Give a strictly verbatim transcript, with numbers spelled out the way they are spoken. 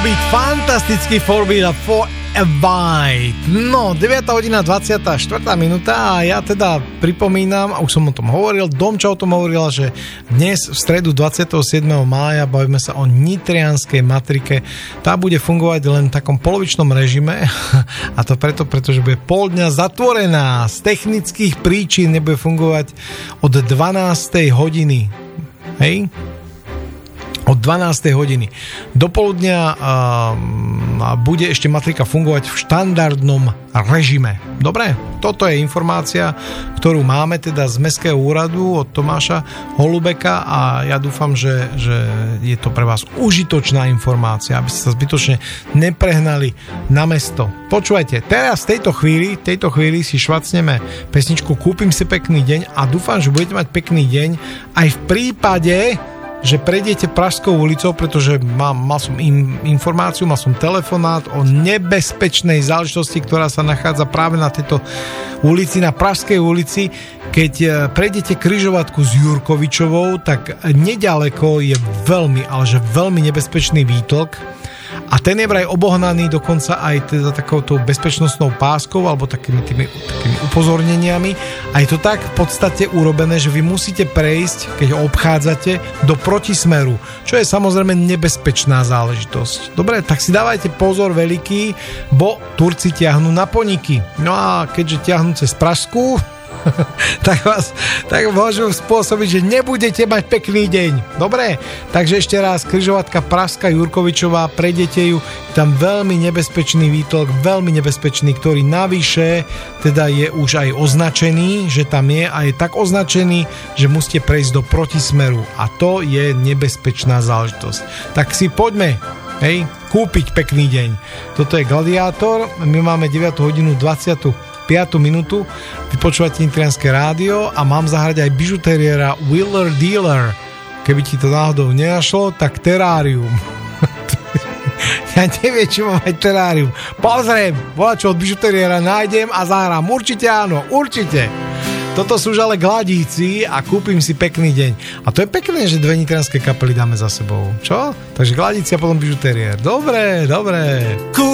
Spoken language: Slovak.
Four-beat, fantastický four-beat a For a Bite. No, deviata hodina dvadsiata štvrtá minúta a ja teda pripomínam, a už som o tom hovoril, Domča o tom hovorila, že dnes v stredu dvadsiateho siedmeho mája bavíme sa o nitrianskej matrike. Tá bude fungovať len v takom polovičnom režime a to preto, pretože bude pol dňa zatvorená. Z technických príčin nebude fungovať od dvanástej hodiny. Hej? Od dvanástej hodiny do poludnia a bude ešte matrika fungovať v štandardnom režime. Dobre, toto je informácia, ktorú máme teda z Mestského úradu od Tomáša Holubeka a ja dúfam, že, že je to pre vás užitočná informácia, aby ste sa zbytočne neprehnali na mesto. Počúvajte, teraz v tejto chvíli, tejto chvíli si švacneme pesničku Kúpim si pekný deň a dúfam, že budete mať pekný deň aj v prípade, že prejdete Pražskou ulicou, pretože mám, mal som im, informáciu, mal som telefonát o nebezpečnej záležitosti, ktorá sa nachádza práve na tejto ulici, na Pražskej ulici. Keď prejdete križovatku s Jurkovičovou, tak nedaleko je veľmi, ale že veľmi nebezpečný výtlk. A ten je vraj obohnaný dokonca aj teda takouto bezpečnostnou páskou alebo takými, tými, takými upozorneniami. A je to tak v podstate urobené, že vy musíte prejsť, keď ho obchádzate, do protismeru, čo je samozrejme nebezpečná záležitosť. Dobre, tak si dávajte pozor veľký, bo Turci ťahnú na poniky. No a keďže ťahnú cez Pražskú, tak vás tak môžu spôsobiť, že nebudete mať pekný deň. Dobre? Takže ešte raz, križovatka Pražská Jurkovičová, prejdete ju, tam veľmi nebezpečný výtlk, veľmi nebezpečný, ktorý navyše teda je už aj označený, že tam je a je tak označený, že musíte prejsť do protismeru a to je nebezpečná záležitosť. Tak si poďme, hej, kúpiť pekný deň. Toto je Gladiátor, my máme deviatu hodinu dvadsiatu piatu minútu, vy počúvate Nitrianske rádio a mám zahrať aj bižutériera Wheeler Dealer. Keby ti to náhodou nenašlo, tak terárium. Ja neviem, či mám aj terárium. Pozriem, volačo od bižutériera nájdem a zahrám. Určite áno, určite. Toto sú ale Gladíci a kúpim si pekný deň. A to je pekné, že dve nitrianske kapely dáme za sebou. Čo? Takže Gladíci a potom bižutérier. Dobre, dobre.